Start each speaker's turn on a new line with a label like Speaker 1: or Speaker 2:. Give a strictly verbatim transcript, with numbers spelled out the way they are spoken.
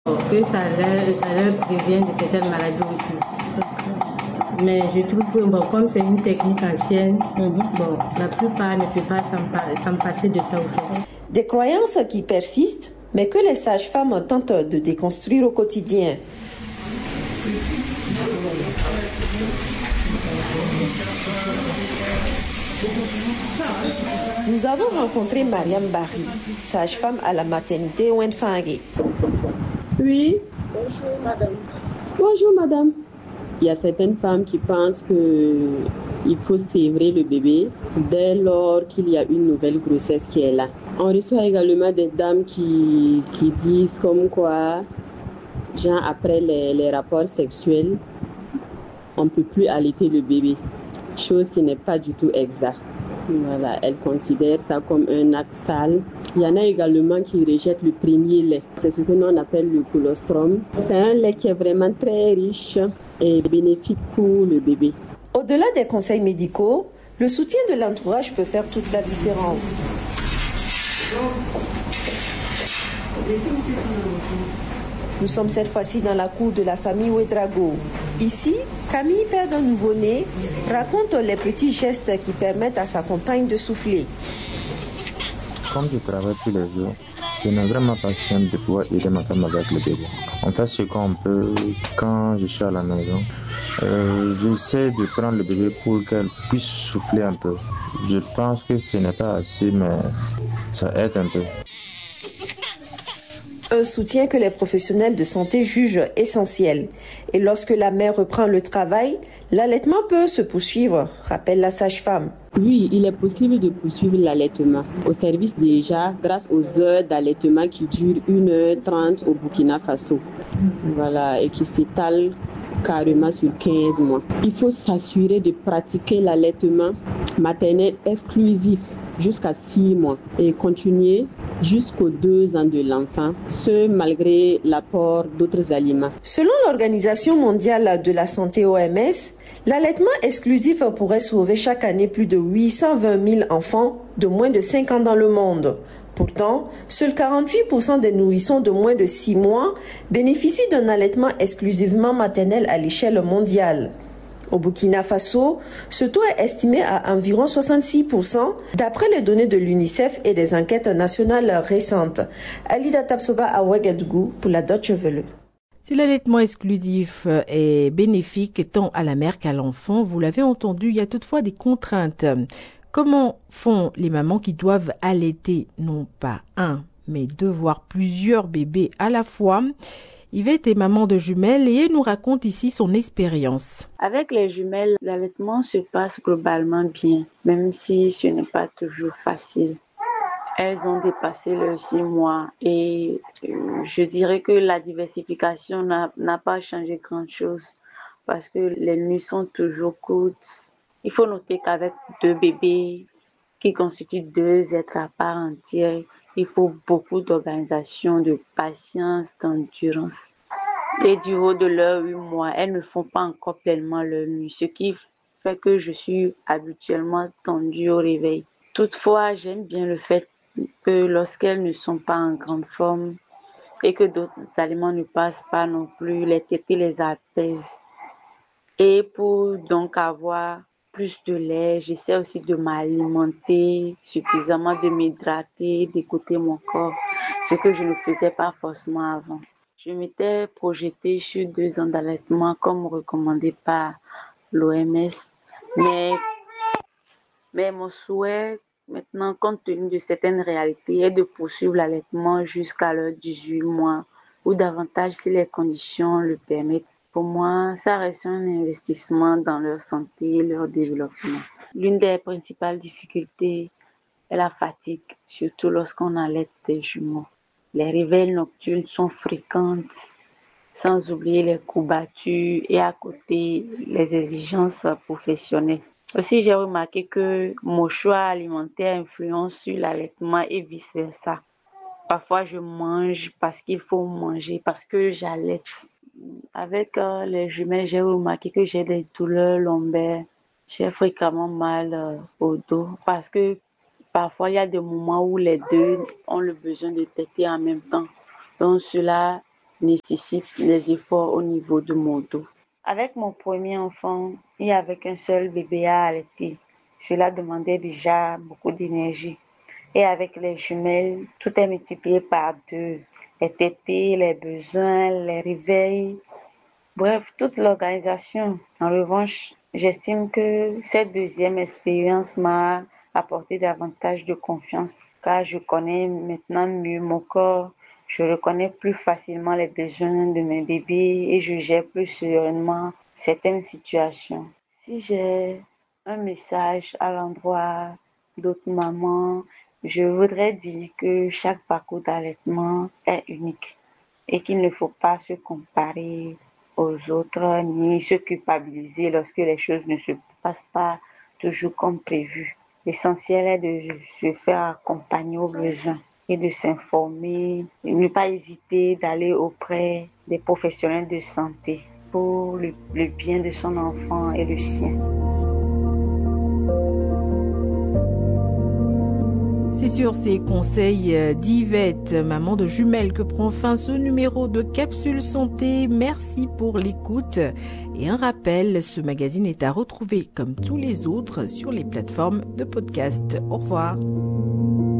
Speaker 1: Que ça leur, ça leur prévient de certaines maladies aussi. Mais je trouve que bon, comme c'est une technique ancienne, mm-hmm. bon, la plupart ne peuvent pas s'en, s'en passer de ça au fait.
Speaker 2: Des croyances qui persistent, mais que les sages-femmes tentent de déconstruire au quotidien. Nous avons rencontré Mariam Barry, sage-femme à la maternité Wenfangue.
Speaker 3: Oui.
Speaker 4: Bonjour madame.
Speaker 3: Bonjour madame. Il y a certaines femmes qui pensent qu'il faut sévrer le bébé dès lors qu'il y a une nouvelle grossesse qui est là. On reçoit également des dames qui, qui disent comme quoi, genre après les, les rapports sexuels, on ne peut plus allaiter le bébé, chose qui n'est pas du tout exacte. Voilà, elles considèrent ça comme un acte sale. Il y en a également qui rejettent le premier lait. C'est ce que l'on appelle le colostrum. C'est un lait qui est vraiment très riche et bénéfique pour le bébé.
Speaker 2: Au-delà des conseils médicaux, le soutien de l'entourage peut faire toute la différence. Nous sommes cette fois-ci dans la cour de la famille Ouedraogo. Ici, Camille, père d'un nouveau-né, raconte les petits gestes qui permettent à sa compagne de souffler.
Speaker 5: Comme je travaille tous les jours, je n'ai vraiment pas simple de pouvoir aider ma femme avec le bébé. On fait ce qu'on peut quand je suis à la maison. Euh, j'essaie de prendre le bébé pour qu'elle puisse souffler un peu. Je pense que ce n'est pas assez, mais ça aide un peu.
Speaker 2: Un soutien que les professionnels de santé jugent essentiel. Et lorsque la mère reprend le travail, l'allaitement peut se poursuivre, rappelle la sage-femme.
Speaker 3: Oui, il est possible de poursuivre l'allaitement. Au service déjà, grâce aux heures d'allaitement qui durent une heure trente au Burkina Faso. Voilà, et qui s'étalent carrément sur quinze mois. Il faut s'assurer de pratiquer l'allaitement maternel exclusif jusqu'à six mois et continuer jusqu'aux deux ans de l'enfant, ce malgré l'apport d'autres aliments.
Speaker 2: Selon l'Organisation mondiale de la santé O M S, l'allaitement exclusif pourrait sauver chaque année plus de huit cent vingt mille enfants de moins de cinq ans dans le monde. Pourtant, seuls quarante-huit pour cent des nourrissons de moins de six mois bénéficient d'un allaitement exclusivement maternel à l'échelle mondiale. Au Burkina Faso, ce taux est estimé à environ soixante-six pour cent d'après les données de l'UNICEF et des enquêtes nationales récentes. Alida Tapsoba à Ouagadougou pour la Deutsche Welle.
Speaker 6: Si l'allaitement exclusif est bénéfique tant à la mère qu'à l'enfant, vous l'avez entendu, il y a toutefois des contraintes. Comment font les mamans qui doivent allaiter non pas un, mais deux, voire plusieurs bébés à la fois? Yvette est maman de jumelles et elle nous raconte ici son expérience.
Speaker 4: Avec les jumelles, l'allaitement se passe globalement bien, même si ce n'est pas toujours facile. Elles ont dépassé leurs six mois et je dirais que la diversification n'a, n'a pas changé grand-chose parce que les nuits sont toujours courtes. Il faut noter qu'avec deux bébés qui constituent deux êtres à part entière, il faut beaucoup d'organisation, de patience, d'endurance. Et du haut de leurs huit mois, elles ne font pas encore pleinement leur nuit, ce qui fait que je suis habituellement tendue au réveil. Toutefois, j'aime bien le fait que lorsqu'elles ne sont pas en grande forme et que d'autres aliments ne passent pas non plus, les tétés les apaisent. Et pour donc avoir plus de lait, j'essaie aussi de m'alimenter suffisamment, de m'hydrater, d'écouter mon corps, ce que je ne faisais pas forcément avant. Je m'étais projetée sur deux ans d'allaitement comme recommandé par l'O M S, mais, mais mon souhait maintenant, compte tenu de certaines réalités, est de poursuivre l'allaitement jusqu'à leurs dix-huit mois ou davantage si les conditions le permettent. Pour moi, ça reste un investissement dans leur santé et leur développement. L'une des principales difficultés est la fatigue, surtout lorsqu'on allaite des jumeaux. Les réveils nocturnes sont fréquentes, sans oublier les courbatures et à côté les exigences professionnelles. Aussi, j'ai remarqué que mon choix alimentaire influence sur l'allaitement et vice-versa. Parfois, je mange parce qu'il faut manger, parce que j'allaite. Avec euh, les jumelles, j'ai remarqué que j'ai des douleurs lombaires. J'ai fréquemment mal euh, au dos parce que parfois, il y a des moments où les deux ont le besoin de téter en même temps. Donc, cela nécessite les efforts au niveau de mon dos. Avec mon premier enfant et avec un seul bébé à allaiter, cela demandait déjà beaucoup d'énergie. Et avec les jumelles, tout est multiplié par deux. Les tétés, les besoins, les réveils, bref, toute l'organisation. En revanche, j'estime que cette deuxième expérience m'a apporté davantage de confiance car je connais maintenant mieux mon corps, je reconnais plus facilement les besoins de mes bébés et je gère plus sereinement certaines situations. Si j'ai un message à l'endroit d'autres mamans, je voudrais dire que chaque parcours d'allaitement est unique et qu'il ne faut pas se comparer aux autres ni se culpabiliser lorsque les choses ne se passent pas toujours comme prévu. L'essentiel est de se faire accompagner aux besoins et de s'informer, et ne pas hésiter d'aller auprès des professionnels de santé pour le, le bien de son enfant et le sien.
Speaker 6: C'est sur ces conseils d'Yvette, maman de jumelles, que prend fin ce numéro de Capsule Santé. Merci pour l'écoute. Et un rappel, ce magazine est à retrouver comme tous les autres sur les plateformes de podcast. Au revoir.